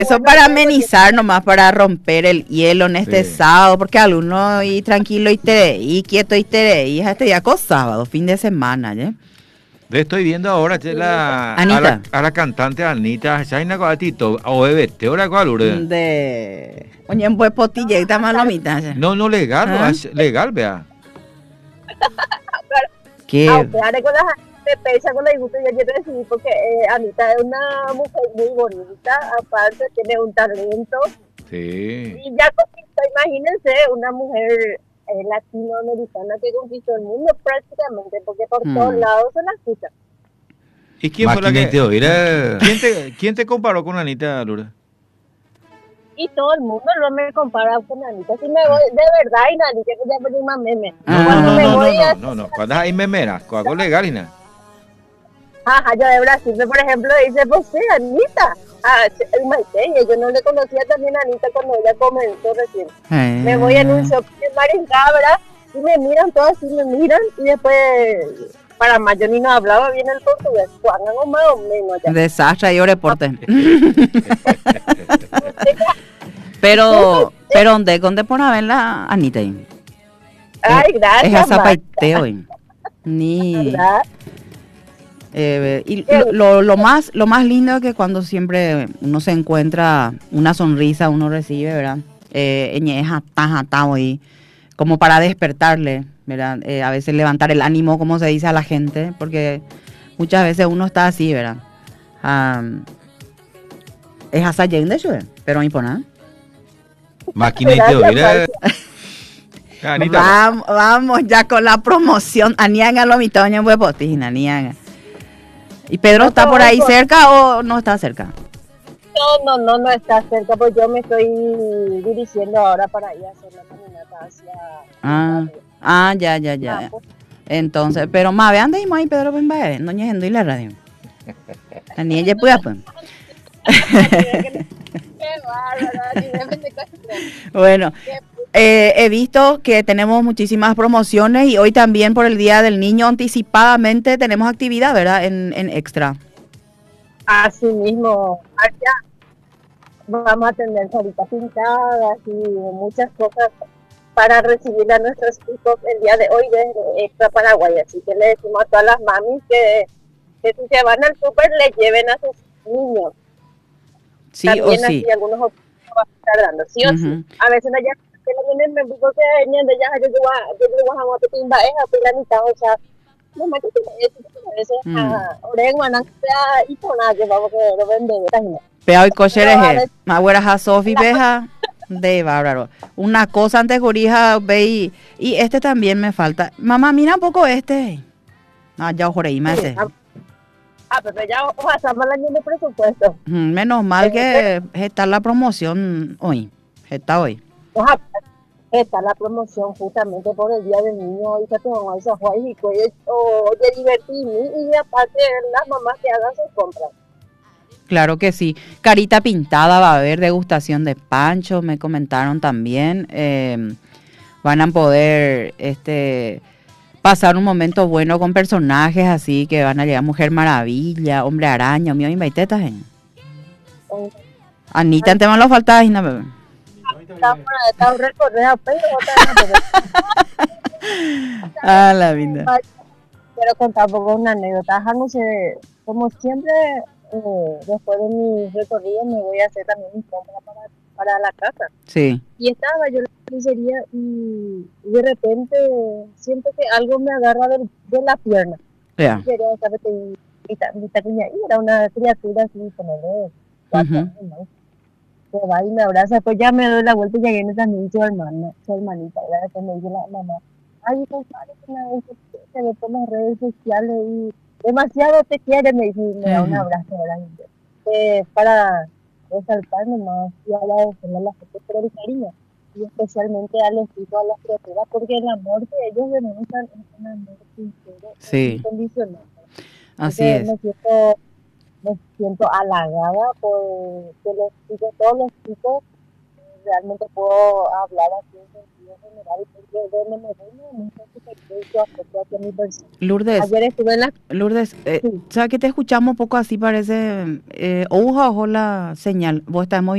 Eso para amenizar nomás, para romper el hielo en este sábado, porque algunos y tranquilo y quieto y este día sábado, fin de semana, ¿ya? Le estoy viendo ahora Anita. a la cantante Anita, ¿sabes una tito? O bebete, ahora cuál, Oye, pues potilla, está malomita. No, legal, ¿Ah? legal, vea. ¿Qué? Ahora con las de pecha con la gusto yo quiero decir porque Anita es una mujer muy bonita, aparte tiene un talento. Sí. Y ya conquistó, imagínense, una mujer latinoamericana que conquistó el mundo prácticamente, porque por todos lados se la escucha. ¿Y quién fue la que ¿Quién te comparó con Anita, Lourdes? Y todo el mundo lo me compara con Anita. Si me voy, de verdad, y Anita, que ya pedí más meme. No. Cuando hay memeras, algo legal y nada. Ajá, yo de Brasil, por ejemplo, dice, pues sí, Anita. Maite, yo no le conocía también a Anita cuando ella comenzó recién. Me voy en un shopping de Marincabra y me miran todas, y me miran, y después, para más, yo ni no hablaba bien el portugués, cuando más o menos ya. Desastre, yo reporte. Pero, ¿dónde pone a ver la Anita? Ay, gracias. Es a zapaiteo. Ni... y lo más lindo es que cuando siempre uno se encuentra una sonrisa, uno recibe, ¿verdad? Como para despertarle, ¿verdad? A veces levantar el ánimo, como se dice a la gente, porque muchas veces uno está así, ¿verdad? Es hasta de eso, pero no importa nada. Máquina y teoría. Vamos ya con la promoción. Anianga lo mitoño pues potina, Anianga. ¿Y Pedro está por ahí cerca o no está cerca? No está cerca, pues yo me estoy dirigiendo ahora para ir a hacer la caminata hacia... Ya. Entonces, pero más vean de ahí Pedro pues va no yendo y la radio. La niña puede pues. Bueno, he visto que tenemos muchísimas promociones y hoy también por el Día del Niño anticipadamente tenemos actividad, ¿verdad? En Extra. Así mismo, allá vamos a tener caritas pintadas y muchas cosas para recibir a nuestros hijos el día de hoy desde Extra Paraguay. Así que le decimos a todas las mamis que si se van al súper le lleven a sus niños. Sí también o sí. Así, algunos van a estar dando, sí o sí. A veces allá que no vienen me digo que venían de allá yo a Petimba es a la mitad, o sea, no me eso oregano y con que vamos a lo vender. Pero hoy cochereje, abuela Sofi beja de bárbaro. Una cosa antes gorija ve y este también me falta. Mamá, mira un poco este. Ya ojo más ese. Pero ya pasamos el año de presupuesto. Menos mal que está la promoción hoy. Está hoy. Está la promoción justamente por el Día del Niño. Y que tengo esa juega y de divertirme. Y aparte, las mamás que hagan sus compras. Claro que sí. Carita pintada va a haber, degustación de pancho, me comentaron también. Van a poder pasar un momento bueno con personajes así que van a llegar Mujer Maravilla, Hombre Araña, mío invitetas. Anita, te van a faltar, Gina, bebé. Está un recorrido, la vida. Quiero contar un poco una anécdota. Como siempre, después de mi recorrido me voy a hacer también mi compra para la casa. Sí. Y estaba yo en la carnicería y de repente siento que algo me agarra de la pierna. Yeah. Y era una criatura así, que va y me abraza, después ya me doy la vuelta y ya viene también su hermanita, y después me dice la mamá, ay, compadre, se ve por las redes sociales y demasiado te quiere, me dice, me da un abrazo, ¿verdad? Para resaltar nomás y hablar de la gente por el cariño, y especialmente a los hijos, a las criaturas, porque el amor que ellos demuestran es un amor sincero, incondicional. Así es. Me siento halagada por que todos los chicos realmente puedo hablar así en sentido general, porque donde me veo, no sé si perjuicio afecto hacia mi persona. Lourdes, Ayer estuve en la... Lourdes, Sí. ¿sabes que te escuchamos un poco así? Parece, ojo la señal, vos estás en